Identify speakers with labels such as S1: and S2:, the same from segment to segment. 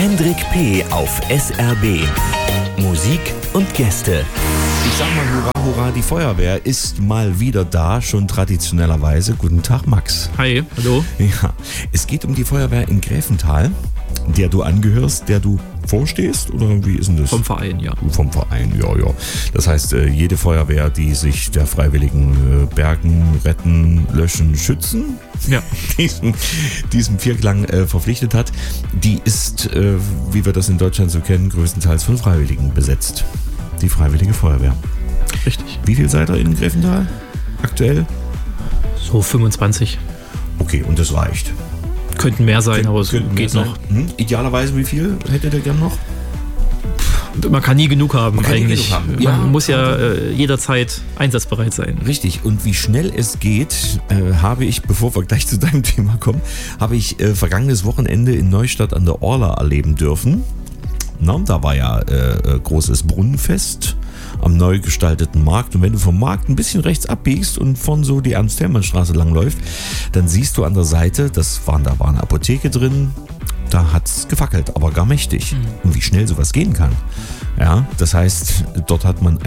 S1: Hendrik P. auf SRB. Musik und Gäste.
S2: Ich sag mal hurra, hurra, die Feuerwehr ist mal wieder da, schon traditionellerweise. Guten Tag, Max.
S3: Hi, hallo.
S2: Ja, es geht um die Feuerwehr in Gräfenthal, der du angehörst, der du vorstehst, oder wie ist denn das?
S3: Vom Verein, ja.
S2: Vom Verein, ja. Das heißt, jede Feuerwehr, die sich der freiwilligen Bergen, Retten, Löschen, Schützen,
S3: Ja.
S2: diesem Vierklang verpflichtet hat, die ist, wie wir das in Deutschland so kennen, größtenteils von Freiwilligen besetzt. Die Freiwillige Feuerwehr.
S3: Richtig.
S2: Wie viel seid ihr in Gräfenthal aktuell?
S3: So 25.
S2: Okay, und das reicht.
S3: Könnten mehr sein, aber es geht noch.
S2: Idealerweise, wie viel hättet ihr gern noch?
S3: Man kann nie genug haben,
S2: kann nie
S3: eigentlich.
S2: genug haben. Ja,
S3: Man muss ja jederzeit einsatzbereit sein.
S2: Richtig, und wie schnell es geht, habe ich, bevor wir gleich zu deinem Thema kommen, habe ich vergangenes Wochenende in Neustadt an der Orla erleben dürfen. Na, da war ja großes Brunnenfest am neu gestalteten Markt. Und wenn du vom Markt ein bisschen rechts abbiegst und von so die Ernst-Thälmann-Straße langläuft, dann siehst du an der Seite, da war eine Apotheke drin, da hat's gefackelt, aber gar mächtig. Und wie schnell sowas gehen kann. Ja, das heißt, dort hat man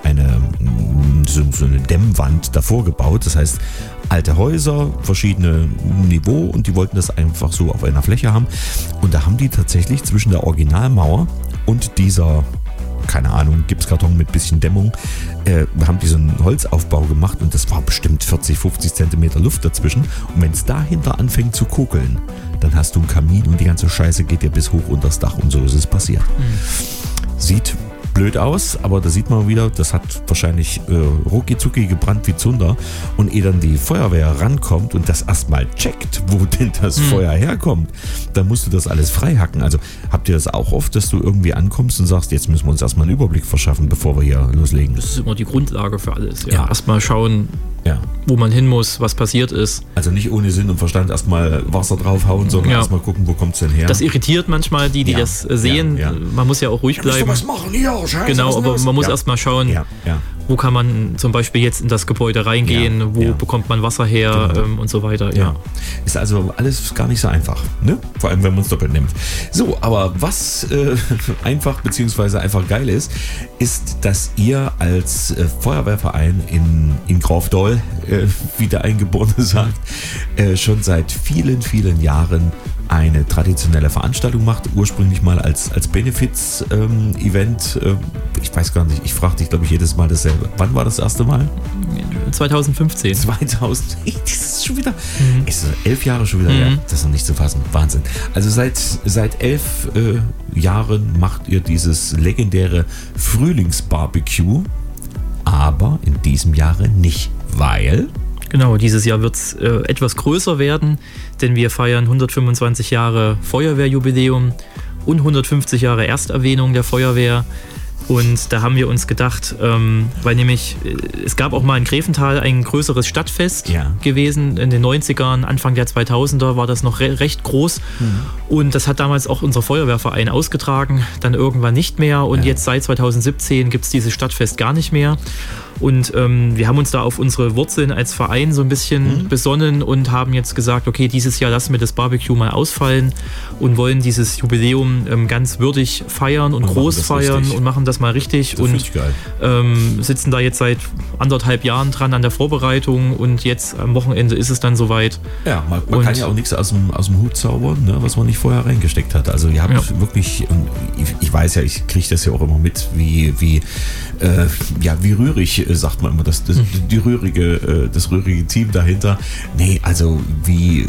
S2: so eine Dämmwand davor gebaut. Das heißt, alte Häuser, verschiedene Niveau, und die wollten das einfach so auf einer Fläche haben. Und da haben die tatsächlich zwischen der Originalmauer und dieser, keine Ahnung, Gipskarton mit bisschen Dämmung, haben die so einen Holzaufbau gemacht, und das war bestimmt 40, 50 Zentimeter Luft dazwischen. Und wenn es dahinter anfängt zu kokeln, dann hast du einen Kamin und die ganze Scheiße geht dir bis hoch unter das Dach, und so ist es passiert. Sieht blöd aus, aber da sieht man wieder, das hat wahrscheinlich rucki-zucki gebrannt wie Zunder, und ehe dann die Feuerwehr rankommt und das erstmal checkt, wo denn das Feuer herkommt, dann musst du das alles frei hacken. Also habt ihr das auch oft, dass du irgendwie ankommst und sagst, jetzt müssen wir uns erstmal einen Überblick verschaffen, bevor wir hier loslegen?
S3: Das ist immer die Grundlage für alles. Ja.
S2: Ja.
S3: Erstmal schauen,
S2: Ja.
S3: wo man hin muss, was passiert ist.
S2: Also nicht ohne Sinn und Verstand erstmal Wasser draufhauen, sondern erstmal gucken, wo kommt es denn her.
S3: Das irritiert manchmal die
S2: Ja.
S3: das sehen.
S2: Ja.
S3: Man muss ja auch ruhig bleiben.
S2: was machen hier? Scheiße,
S3: Genau,
S2: was
S3: aber
S2: los?
S3: man muss erstmal schauen,
S2: Ja.
S3: wo kann man zum Beispiel jetzt in das Gebäude reingehen,
S2: Ja,
S3: wo
S2: ja.
S3: bekommt man Wasser her,
S2: Genau.
S3: und so weiter.
S2: Ja. Ist also alles gar nicht so einfach, ne? Vor allem, wenn man es doppelt nimmt. So, aber was einfach bzw. einfach geil ist, dass ihr als Feuerwehrverein in Grafdol, wie der Eingeborene sagt, schon seit vielen, vielen Jahren eine traditionelle Veranstaltung macht, ursprünglich mal als Benefits-Event. Ich weiß gar nicht, ich frage dich, glaube ich, jedes Mal dasselbe. Wann war das erste Mal?
S3: 2015.
S2: 2000, das ist schon wieder, ist 11 Jahre schon wieder her. Das ist noch nicht zu fassen. Wahnsinn. Also seit 11 Jahren macht ihr dieses legendäre Frühlingsbarbecue, aber in diesem Jahre nicht, weil...
S3: Genau, dieses Jahr wird es etwas größer werden, denn wir feiern 125 Jahre Feuerwehrjubiläum und 150 Jahre Ersterwähnung der Feuerwehr. Und da haben wir uns gedacht, weil nämlich es gab auch mal in Gräfenthal ein größeres Stadtfest gewesen. In den 90ern, Anfang der 2000er war das noch recht groß. Und das hat damals auch unser Feuerwehrverein ausgetragen, dann irgendwann nicht mehr. Und jetzt seit 2017 gibt es dieses Stadtfest gar nicht mehr. Und wir haben uns da auf unsere Wurzeln als Verein so ein bisschen besonnen und haben jetzt gesagt, okay, dieses Jahr lassen wir das Barbecue mal ausfallen und wollen dieses Jubiläum ganz würdig feiern und groß feiern und machen das mal richtig.
S2: Das
S3: und
S2: geil.
S3: Sitzen da jetzt seit 1,5 Jahren dran an der Vorbereitung, und jetzt am Wochenende ist es dann soweit.
S2: Ja, man kann ja auch nichts aus dem Hut zaubern, ne, was man nicht vorher reingesteckt hat. Also ihr habt wirklich, ich weiß ja, ich kriege das ja auch immer mit, wie rührig, sagt man immer, das rührige Team dahinter. Nee, also wie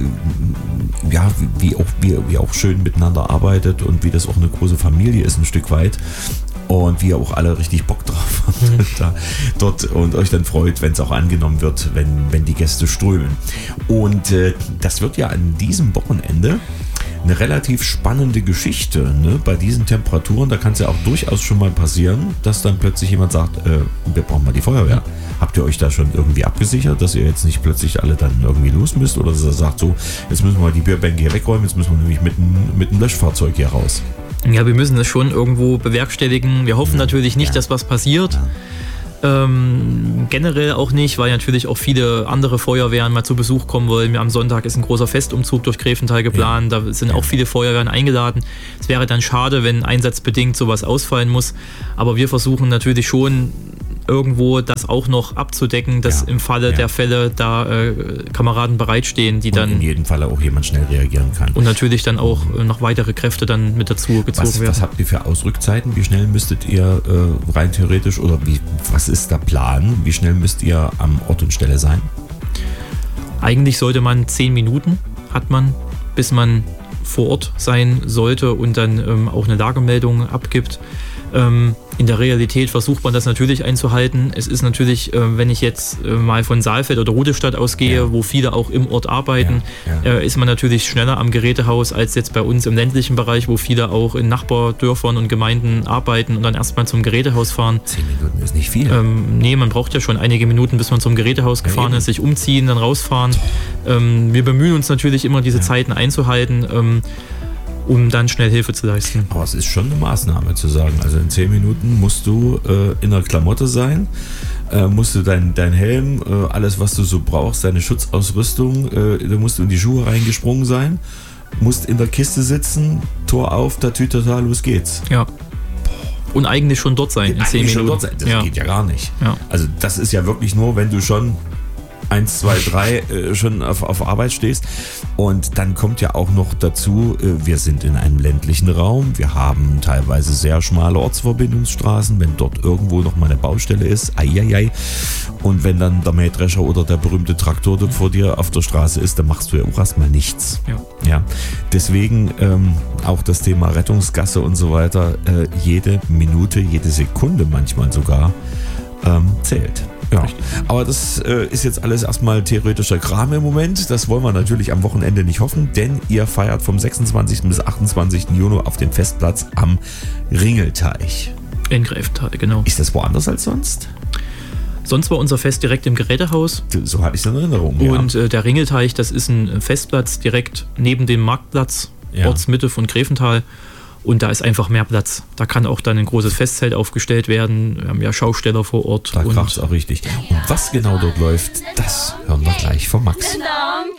S2: auch schön miteinander arbeitet und wie das auch eine große Familie ist, ein Stück weit. Und wie ihr auch alle richtig Bock drauf habt dort und euch dann freut, wenn es auch angenommen wird, wenn die Gäste strömen. Und das wird ja an diesem Wochenende eine relativ spannende Geschichte, ne? Bei diesen Temperaturen, da kann es ja auch durchaus schon mal passieren, dass dann plötzlich jemand sagt, wir brauchen mal die Feuerwehr. Habt ihr euch da schon irgendwie abgesichert, dass ihr jetzt nicht plötzlich alle dann irgendwie los müsst, oder dass er sagt, so, jetzt müssen wir mal die Bierbänke hier wegräumen, jetzt müssen wir nämlich mit einem Löschfahrzeug hier raus?
S3: Ja, wir müssen das schon irgendwo bewerkstelligen. Wir hoffen natürlich nicht, dass was passiert. Generell auch nicht, weil natürlich auch viele andere Feuerwehren mal zu Besuch kommen wollen. Am Sonntag ist ein großer Festumzug durch Grevental geplant, da sind auch viele Feuerwehren eingeladen. Es wäre dann schade, wenn einsatzbedingt sowas ausfallen muss, aber wir versuchen natürlich schon irgendwo das auch noch abzudecken, dass im Falle der Fälle da Kameraden bereitstehen, die dann
S2: in jedem Falle auch jemand schnell reagieren kann.
S3: Und natürlich dann auch noch weitere Kräfte dann mit dazu gezogen werden.
S2: Was habt ihr für Ausrückzeiten? Wie schnell müsstet ihr rein theoretisch oder was ist der Plan? Wie schnell müsst ihr am Ort und Stelle sein?
S3: Eigentlich sollte man 10 Minuten hat man, bis man vor Ort sein sollte und dann auch eine Lagemeldung abgibt. In der Realität versucht man das natürlich einzuhalten. Es ist natürlich, wenn ich jetzt mal von Saalfeld oder Rudestadt ausgehe, wo viele auch im Ort arbeiten, ist man natürlich schneller am Gerätehaus als jetzt bei uns im ländlichen Bereich, wo viele auch in Nachbardörfern und Gemeinden arbeiten und dann erstmal zum Gerätehaus fahren.
S2: 10 Minuten ist nicht viel.
S3: Nee, man braucht ja schon einige Minuten, bis man zum Gerätehaus gefahren ist, sich umziehen, dann rausfahren. Wir bemühen uns natürlich immer, diese Zeiten einzuhalten, um dann schnell Hilfe zu leisten.
S2: Aber es ist schon eine Maßnahme zu sagen, also in 10 Minuten musst du in der Klamotte sein, musst du dein Helm, alles was du so brauchst, deine Schutzausrüstung, da musst du in die Schuhe reingesprungen sein, musst in der Kiste sitzen, Tor auf, Tatütata, los geht's.
S3: Ja. Und eigentlich schon dort sein in 10 Minuten.
S2: Schon dort sein. Das geht ja gar nicht. Ja. Also das ist ja wirklich nur, wenn du schon 1, 2, 3 schon auf Arbeit stehst. Und dann kommt ja auch noch dazu, wir sind in einem ländlichen Raum, wir haben teilweise sehr schmale Ortsverbindungsstraßen, wenn dort irgendwo noch mal eine Baustelle ist, und wenn dann der Mähdrescher oder der berühmte Traktor dort vor dir auf der Straße ist, dann machst du ja auch erstmal nichts. Ja. Deswegen auch das Thema Rettungsgasse und so weiter, jede Minute, jede Sekunde manchmal sogar zählt. Ja, aber das ist jetzt alles erstmal theoretischer Kram im Moment. Das wollen wir natürlich am Wochenende nicht hoffen, denn ihr feiert vom 26. bis 28. Juni auf dem Festplatz am Ringelteich.
S3: In Grevental, genau.
S2: Ist das woanders als sonst?
S3: Sonst war unser Fest direkt im Gerätehaus.
S2: So hatte ich es in Erinnerung.
S3: Und der Ringelteich, das ist ein Festplatz direkt neben dem Marktplatz, Ortsmitte von Grevental. Und da ist einfach mehr Platz. Da kann auch dann ein großes Festzelt aufgestellt werden. Wir haben ja Schausteller vor Ort.
S2: Da kracht es auch richtig. Und was genau dort läuft, das hören wir gleich von Max.